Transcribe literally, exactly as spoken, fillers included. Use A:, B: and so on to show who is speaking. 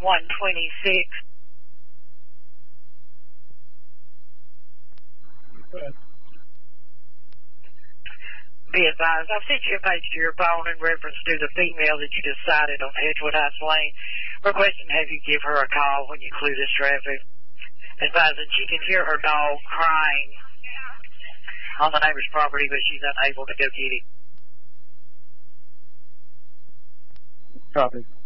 A: one twenty-six.
B: Okay.
A: Be advised, I've sent you a page to your phone in reference to the female that you just cited on Edgewood Heights Lane, requesting to have you give her a call when you clear this traffic. Advising she can hear her dog crying on the neighbor's property, but she's unable to go get it.
B: Copy.